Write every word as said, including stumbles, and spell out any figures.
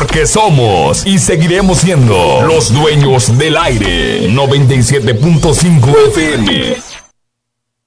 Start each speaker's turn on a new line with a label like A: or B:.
A: Porque somos y seguiremos siendo los dueños del aire. noventa y siete punto cinco F M.